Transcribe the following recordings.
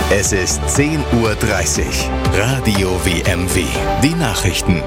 Es ist 10:30 Uhr. Radio WMW. Die Nachrichten.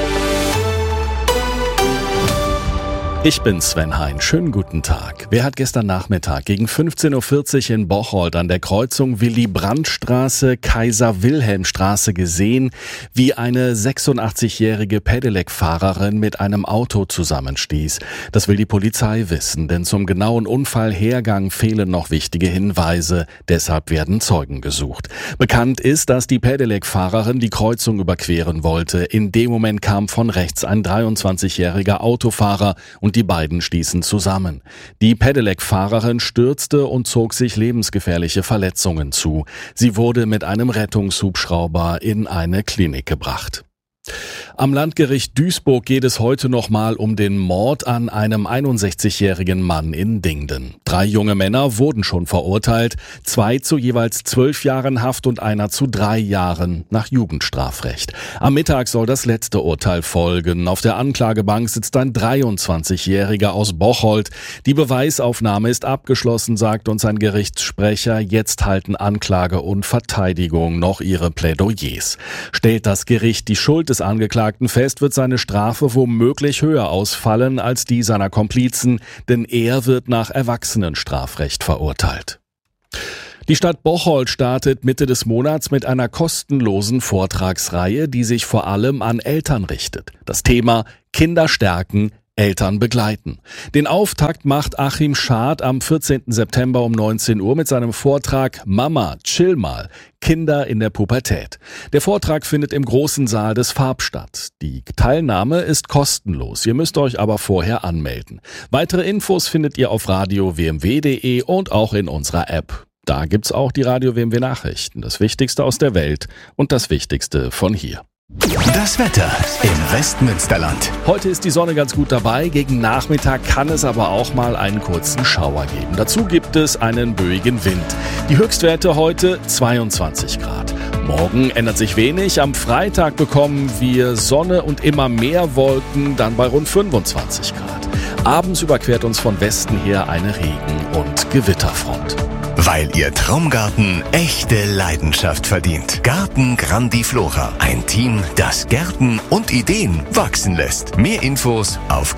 Ich bin Sven Hein. Schönen guten Tag. Wer hat gestern Nachmittag gegen 15:40 Uhr in Bocholt an der Kreuzung Willy-Brandt-Straße, Kaiser-Wilhelm-Straße gesehen, wie eine 86-jährige Pedelec-Fahrerin mit einem Auto zusammenstieß? Das will die Polizei wissen, denn zum genauen Unfallhergang fehlen noch wichtige Hinweise. Deshalb werden Zeugen gesucht. Bekannt ist, dass die Pedelec-Fahrerin die Kreuzung überqueren wollte. In dem Moment kam von rechts ein 23-jähriger Autofahrer und die beiden stießen zusammen. Die Pedelec-Fahrerin stürzte und zog sich lebensgefährliche Verletzungen zu. Sie wurde mit einem Rettungshubschrauber in eine Klinik gebracht. Am Landgericht Duisburg geht es heute nochmal um den Mord an einem 61-jährigen Mann in Dingden. 3 junge Männer wurden schon verurteilt, 2 zu jeweils 12 Jahren Haft und einer zu 3 Jahren nach Jugendstrafrecht. Am Mittag soll das letzte Urteil folgen. Auf der Anklagebank sitzt ein 23-Jähriger aus Bocholt. Die Beweisaufnahme ist abgeschlossen, sagt uns ein Gerichtssprecher. Jetzt halten Anklage und Verteidigung noch ihre Plädoyers. Stellt das Gericht die Schuld des Angeklagten fest, wird seine Strafe womöglich höher ausfallen als die seiner Komplizen, denn er wird nach Erwachsenenstrafrecht verurteilt. Die Stadt Bocholt startet Mitte des Monats mit einer kostenlosen Vortragsreihe, die sich vor allem an Eltern richtet. Das Thema: Kinder stärken, Eltern begleiten. Den Auftakt macht Achim Schad am 14. September um 19 Uhr mit seinem Vortrag Mama, chill mal, Kinder in der Pubertät. Der Vortrag findet im großen Saal des Farb statt. Die Teilnahme ist kostenlos, ihr müsst euch aber vorher anmelden. Weitere Infos findet ihr auf radio-wmw.de und auch in unserer App. Da gibt's auch die Radio WMW Nachrichten, das Wichtigste aus der Welt und das Wichtigste von hier. Das Wetter im Westmünsterland. Heute ist die Sonne ganz gut dabei, gegen Nachmittag kann es aber auch mal einen kurzen Schauer geben. Dazu gibt es einen böigen Wind. Die Höchstwerte heute 22 Grad. Morgen ändert sich wenig, am Freitag bekommen wir Sonne und immer mehr Wolken, dann bei rund 25 Grad. Abends überquert uns von Westen her eine Regen- und Gewitterfront. Weil Ihr Traumgarten echte Leidenschaft verdient. Garten Grandiflora. Ein Team, das Gärten und Ideen wachsen lässt. Mehr Infos auf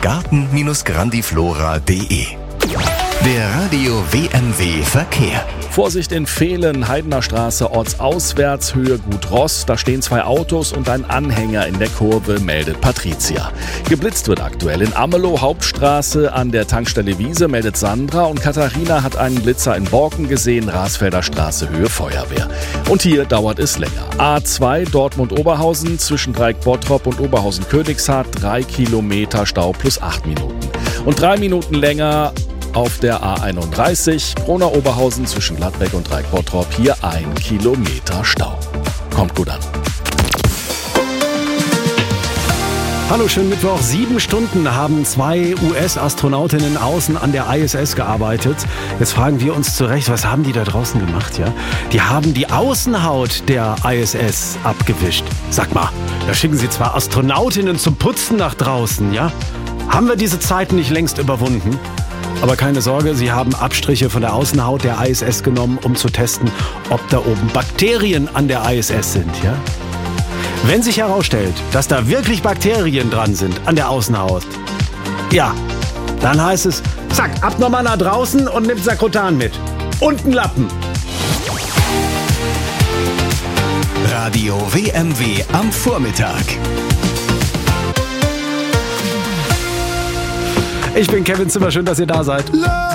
garten-grandiflora.de. Der Radio WMW Verkehr. Vorsicht in Vehlen, Heidener Straße, ortsauswärts, Höhe Gut Ross. Da stehen 2 Autos und ein Anhänger in der Kurve, meldet Patricia. Geblitzt wird aktuell in Amelow, Hauptstraße an der Tankstelle Wiese, meldet Sandra. Und Katharina hat einen Blitzer in Borken gesehen, Rasfelder Straße, Höhe Feuerwehr. Und hier dauert es länger. A2 Dortmund-Oberhausen zwischen Dreieck-Bottrop und Oberhausen-Königshardt, 3 Kilometer Stau plus 8 Minuten. Und 3 Minuten länger auf der A31, Krona-Oberhausen zwischen Gladbeck und Dreieck-Bottrop, hier 1 Kilometer Stau. Kommt gut an. Hallo, schönen Mittwoch. 7 Stunden haben 2 US-Astronautinnen außen an der ISS gearbeitet. Jetzt fragen wir uns zurecht, was haben die da draußen gemacht, ja? Die haben die Außenhaut der ISS abgewischt. Sag mal, da schicken sie zwar Astronautinnen zum Putzen nach draußen, ja? Haben wir diese Zeiten nicht längst überwunden? Aber keine Sorge, sie haben Abstriche von der Außenhaut der ISS genommen, um zu testen, ob da oben Bakterien an der ISS sind, ja? Wenn sich herausstellt, dass da wirklich Bakterien dran sind an der Außenhaut, ja, dann heißt es, zack, ab nochmal nach draußen und nimmt Sakrotan mit. Und einen Lappen. Radio WMW am Vormittag. Ich bin Kevin Zimmer, schön, dass ihr da seid.